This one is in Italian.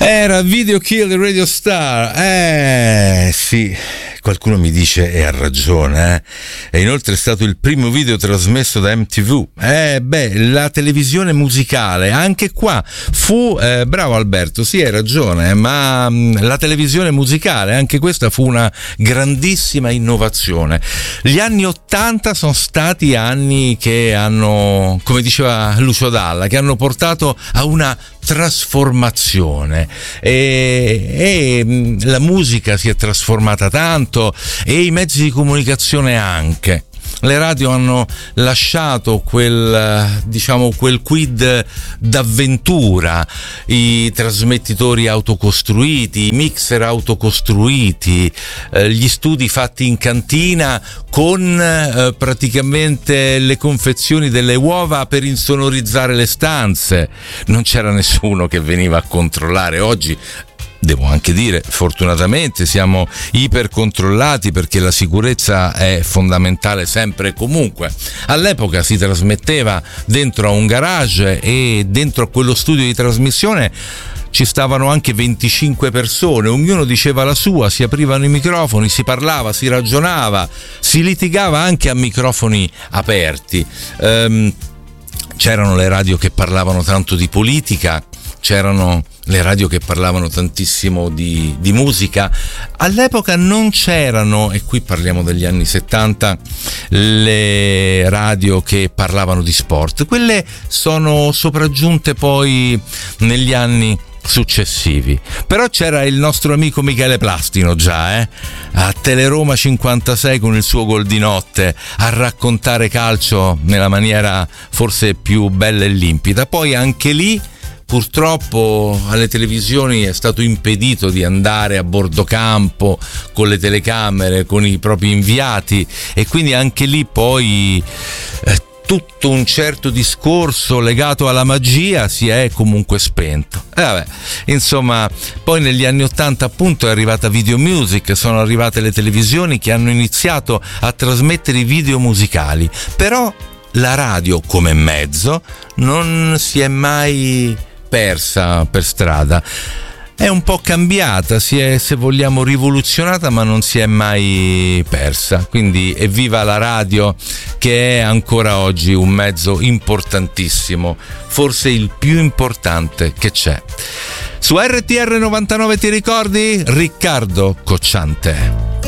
Era Video Kill Radio Star. Sì, qualcuno mi dice e ha ragione, E inoltre è stato il primo video trasmesso da MTV. La televisione musicale, anche qua fu bravo Alberto, sì, hai ragione, ma la televisione musicale, anche questa fu una grandissima innovazione. Gli anni 80 sono stati anni che hanno, come diceva Lucio Dalla, che hanno portato a una trasformazione e la musica si è trasformata tanto e i mezzi di comunicazione anche. Le radio hanno lasciato quel quid d'avventura, i trasmettitori autocostruiti, i mixer autocostruiti, gli studi fatti in cantina con praticamente le confezioni delle uova per insonorizzare le stanze. Non c'era nessuno che veniva a controllare. Oggi devo anche dire, fortunatamente siamo ipercontrollati perché la sicurezza è fondamentale sempre e comunque. All'epoca si trasmetteva dentro a un garage e dentro a quello studio di trasmissione ci stavano anche 25 persone, ognuno diceva la sua, si aprivano i microfoni, si parlava, si ragionava, si litigava anche a microfoni aperti. C'erano le radio che parlavano tanto di politica, c'erano le radio che parlavano tantissimo di musica. All'epoca non c'erano, e qui parliamo degli anni 70, le radio che parlavano di sport. Quelle sono sopraggiunte poi negli anni successivi. Però c'era il nostro amico Michele Plastino già, a Teleroma 56 con il suo Gol di notte a raccontare calcio nella maniera forse più bella e limpida. Poi anche lì purtroppo alle televisioni è stato impedito di andare a bordo campo con le telecamere, con i propri inviati, e quindi anche lì poi tutto un certo discorso legato alla magia si è comunque spento. Insomma, poi negli anni 80 appunto è arrivata Video Music, sono arrivate le televisioni che hanno iniziato a trasmettere i video musicali, però la radio come mezzo non si è mai persa per strada. È un po' cambiata, si è, se vogliamo, rivoluzionata, ma non si è mai persa. Quindi evviva la radio, che è ancora oggi un mezzo importantissimo, forse il più importante che c'è. Su RTR 99 ti ricordi? Riccardo Cocciante.